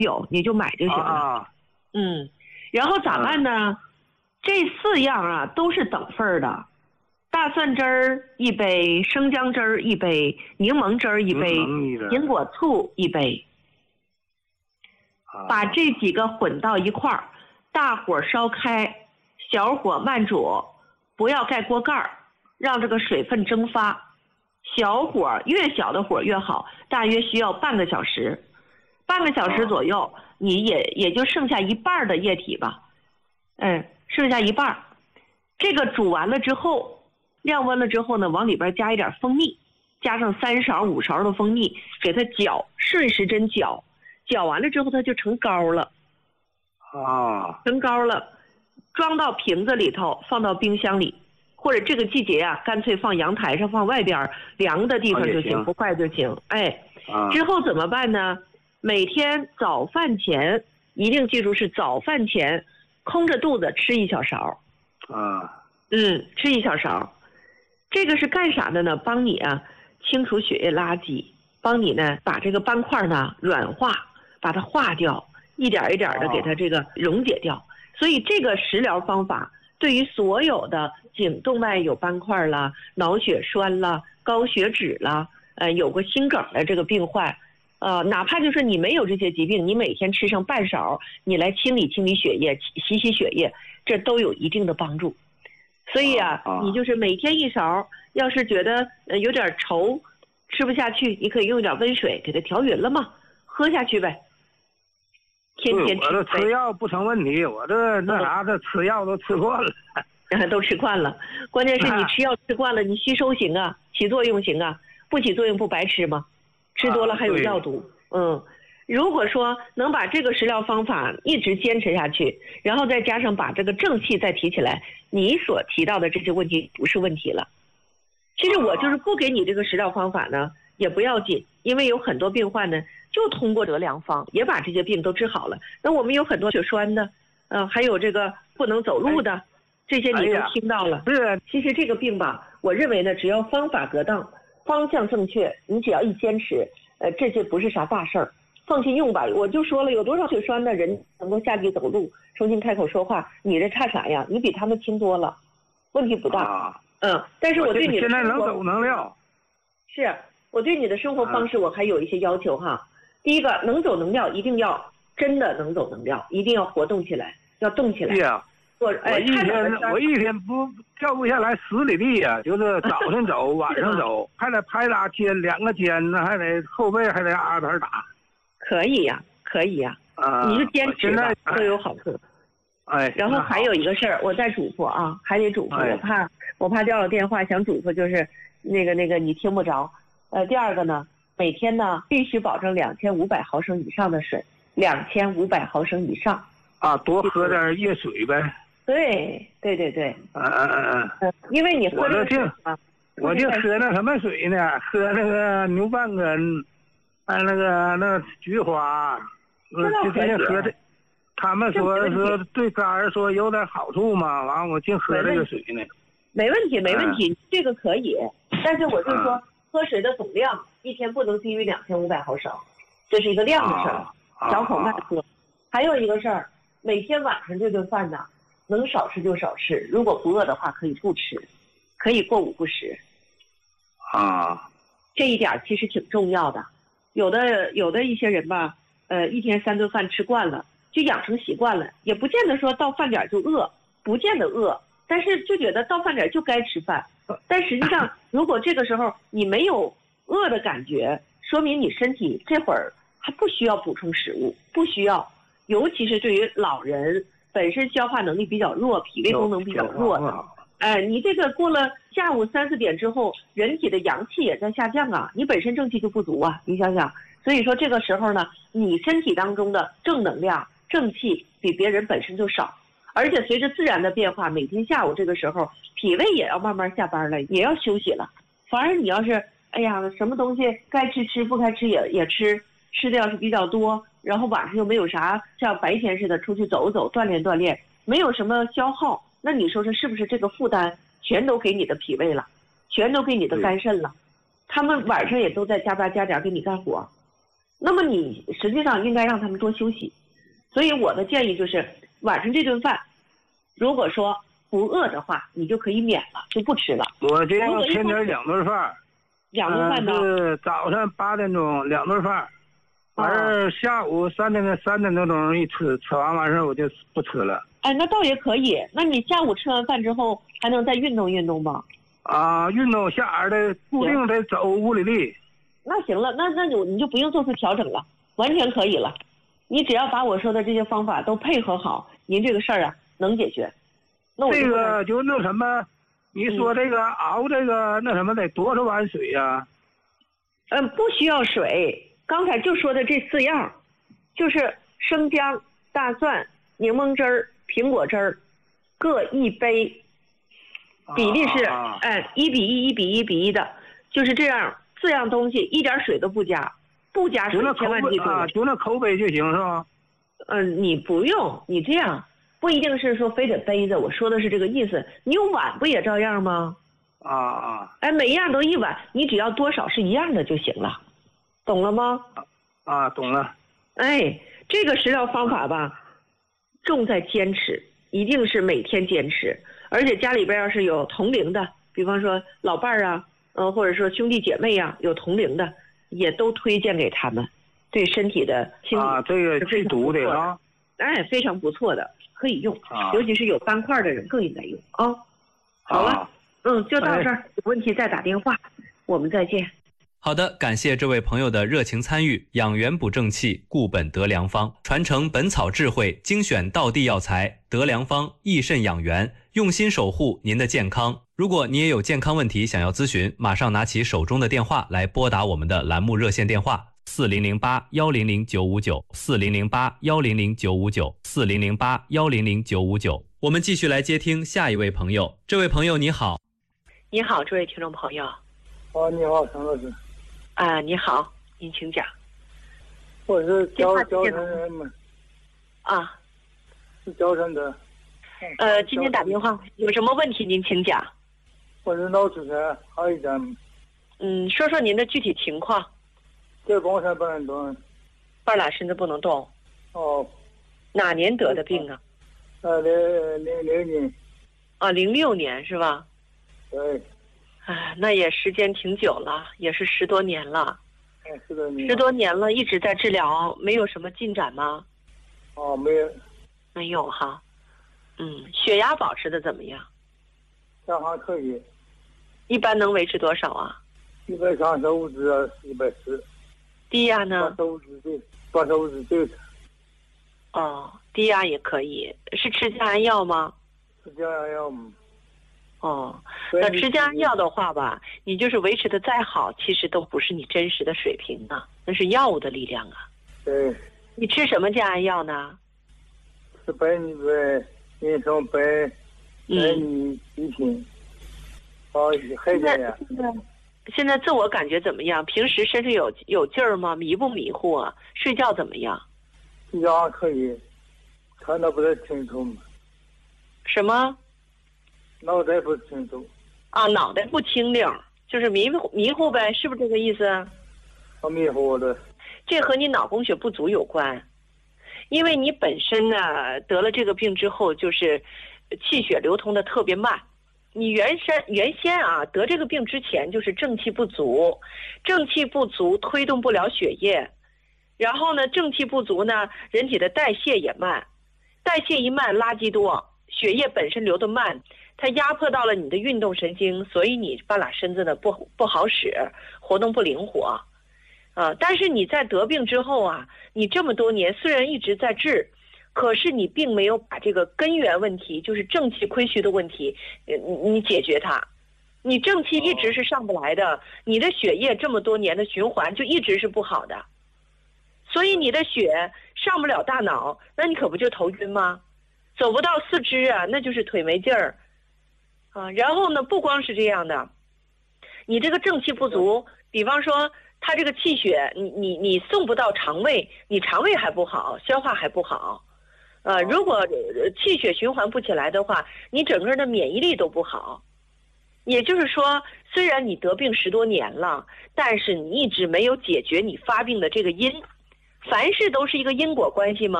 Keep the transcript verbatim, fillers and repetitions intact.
有你就买就行了。 啊、 嗯，然后咋办呢？啊、这四样啊都是等份的，大蒜汁儿一杯，生姜汁儿一杯，柠檬汁儿一杯，苹果醋一杯。把这几个混到一块儿，大火烧开，小火慢煮，不要盖锅盖儿，让这个水分蒸发。小火越小的火越好，大约需要半个小时，半个小时左右，你也也就剩下一半的液体吧，嗯，剩下一半。这个煮完了之后，晾温了之后呢，往里边加一点蜂蜜，加上三勺五勺的蜂蜜，给它搅，顺时针搅，搅完了之后它就成膏了， 啊， 成膏了，装到瓶子里头，放到冰箱里。或者这个季节啊，干脆放阳台上，放外边凉的地方就行，不坏就行。哎，之后怎么办呢？每天早饭前一定记住是早饭前，空着肚子吃一小勺。 啊， 嗯，吃一小勺。这个是干啥的呢？帮你啊清除血液垃圾，帮你呢把这个斑块呢软化，把它化掉，一点一点的给它这个溶解掉。所以这个食疗方法，对于所有的颈动脉有斑块啦、脑血栓啦、高血脂啦、呃有过心梗的这个病患，呃哪怕就是你没有这些疾病，你每天吃上半勺，你来清理清理血液、洗洗血液，这都有一定的帮助。所以啊，你就是每天一勺，要是觉得呃有点稠，吃不下去，你可以用一点温水给它调匀了嘛，喝下去呗。天天吃。 我这吃药不成问题，我这那啥，这吃药都吃惯了。 都吃惯了，关键是你吃药吃惯了，你吸收行啊，起作用行啊，不起作用不白吃吗？吃多了还有药毒。啊、嗯，如果说能把这个食疗方法一直坚持下去，然后再加上把这个正气再提起来，你所提到的这些问题不是问题了。其实我就是不给你这个食疗方法呢，也不要紧，因为有很多病患呢，就通过得良方也把这些病都治好了。那我们有很多血栓的，呃，还有这个不能走路的。哎，这些你都听到了。 是、哎， 其实这个病吧，我认为呢，只要方法得当，方向正确，你只要一坚持，呃，这就不是啥大事儿，放心用吧。我就说了，有多少血栓的人能够下地走路，重新开口说话，你这差啥呀？你比他们轻多了，问题不大。 啊、 嗯，但是我对你的现在能走能撂。 是我对你的生活方式，我还有一些要求哈。第一个，能走能撂，一定要真的能走能撂，一定要活动起来，要动起来。 对呀。 我我一天我一天不跳不下来十里地呀、啊，就是早晨走，晚上走，还得拍打肩两个肩呢，还得后背还得阿盆打。 可以呀、啊，可以呀、啊，呃、你就坚持吧，都有好处。 哎， 然后还有一个事儿，我再嘱咐啊，还得嘱咐， 哎、 我怕我怕掉了电话，想嘱咐就是那个那个你听不着。呃，第二个呢，每天呢必须保证两千五百毫升以上的水，两千五百毫升以上。 啊，多喝点热水呗。 对对对对， 嗯嗯嗯嗯， 因为你喝这个水啊，我就喝那什么水呢？喝那个牛蒡根，还有那个那菊花，就天天喝这。他们说说对肝儿说有点好处嘛，完我净喝这个水呢。 没问题没问题，这个可以，但是我就说、嗯、喝水的总量一天不能低于两千五百毫升，这是一个量的事儿，啊、小口慢喝。啊、还有一个事儿，每天晚上这顿饭呢。能少吃就少吃，如果不饿的话可以不吃，可以过午不食。 啊， 这一点其实挺重要的。有的有的一些人吧，呃，一天三顿饭吃惯了，就养成习惯了，也不见得说到饭点就饿，不见得饿，但是就觉得到饭点就该吃饭。但实际上，如果这个时候你没有饿的感觉，说明你身体这会儿还不需要补充食物，不需要，尤其是对于老人。本身消化能力比较弱，脾胃功能比较弱的，哎，你这个过了下午三四点之后，人体的阳气也在下降啊，你本身正气就不足啊，你想想，所以说这个时候呢，你身体当中的正能量、正气比别人本身就少，而且随着自然的变化，每天下午这个时候，脾胃也要慢慢下班了，也要休息了。反而你要是，哎呀，什么东西该吃吃，不该吃也也吃，吃的要是比较多。然后晚上又没有啥像白天似的出去走走锻炼锻炼，没有什么消耗，那你说说是不是这个负担全都给你的脾胃了，全都给你的肝肾了？他们晚上也都在加班加点给你干活， 那么你实际上应该让他们多休息。所以我的建议就是晚上这顿饭，如果说不饿的话，你就可以免了，就不吃了。 我这样天天两顿饭， 两顿饭呢？ 是早上八点钟两顿饭，完事儿下午三点三点多钟一吃，吃完完事儿我就不吃了。 哎，那倒也可以。那你下午吃完饭之后还能再运动运动吗？ 啊，运动下儿的固定得走五里地。 那行了，那那你你就不用做出调整了，完全可以了。你只要把我说的这些方法都配合好，您这个事儿啊能解决。那我这个就那什么，你说这个熬这个那什么得多少碗水呀？ 嗯，不需要水。刚才就说的这四样，就是生姜、大蒜、柠檬汁儿、苹果汁儿，各一杯，比例是啊、 哎一比一、一比一比一的，就是这样四样东西，一点水都不加，不加水千万记住了， 啊，就那口杯就行是吧？ 嗯，你不用，你这样不一定是说非得杯子，我说的是这个意思。你有碗不也照样吗？ 啊啊！ 哎，每一样都一碗，你只要多少是一样的就行了，懂了吗？ 啊，懂了。 哎，这个食疗方法吧，重在坚持，一定是每天坚持。而且家里边要是有同龄的，比方说老伴儿啊，呃，或者说兄弟姐妹啊，有同龄的，也都推荐给他们，对身体的清理啊，这个去毒的啊， 哎，非常不错的，可以用， 啊、 尤其是有斑块的人更应该用啊。好了， 啊、 嗯，就到这儿，有问题再打电话，我们再见。 好的，感谢这位朋友的热情参与。养元补正气，固本得良方，传承本草智慧，精选道地药材，得良方益肾养元，用心守护您的健康。如果你也有健康问题想要咨询，马上拿起手中的电话来拨打我们的栏目热线电话四零零八幺零零九五九四零零八幺零零九五九四零零八幺零零九五九。我们继续来接听下一位朋友。这位朋友你好。 你好，这位听众朋友。 哦，你好，陈老师。 啊，你好，您请讲。 我是焦焦山人嘛。 啊。 是焦山的。 呃，今天打电话有什么问题您请讲。 我是脑出血，好一点。 嗯，说说您的具体情况。 这光山不能动。 半拉身子不能动。 哦。 哪年得的病啊？ 呃，零零零年。 啊，零六年是吧？ 对。 哎，那也时间挺久了，也是十多年了。 哎，十多年。 十多年了，一直在治疗，没有什么进展吗？ 哦，没有。 没有哈。嗯，血压保持的怎么样？ 这还可以。 一般能维持多少啊？ 一百三十五至一百四。 低压呢？ 八十五至九，八十五至九十。 哦，低压也可以，是吃降压药吗？ 吃降压药吗？ 哦，那吃降压药的话吧，你就是维持的再好，其实都不是你真实的水平啊，那是药物的力量啊。 对。 你吃什么降压药呢？ 吃百尼贝、银生白、百尼一品。哦，还这样。 现在自我感觉怎么样？平时身上有有劲儿吗？迷不迷糊啊？睡觉怎么样？ 睡觉还可以，看得不太清楚嘛。 什么？ 脑袋不清楚。 啊，脑袋不清灵，就是迷糊迷糊呗，是不是这个意思？ 啊，迷糊的。 这和你脑供血不足有关，因为你本身呢得了这个病之后，就是气血流通的特别慢。你原先原先啊得这个病之前就是正气不足，正气不足推动不了血液，然后呢正气不足呢，人体的代谢也慢，代谢一慢垃圾多，血液本身流得慢，它压迫到了你的运动神经，所以你半拉身子呢不不好使，活动不灵活。啊，但是你在得病之后啊，你这么多年虽然一直在治，可是你并没有把这个根源问题，就是正气亏虚的问题，呃，你你解决它。你正气一直是上不来的，你的血液这么多年的循环就一直是不好的，所以你的血上不了大脑，那你可不就头晕吗？走不到四肢啊，那就是腿没劲儿啊。然后呢，不光是这样的，你这个正气不足，比方说它这个气血，你你你送不到肠胃，你肠胃还不好，消化还不好，呃，如果气血循环不起来的话，你整个的免疫力都不好。也就是说，虽然你得病十多年了，但是你一直没有解决你发病的这个因， 凡事都是一个因果关系吗？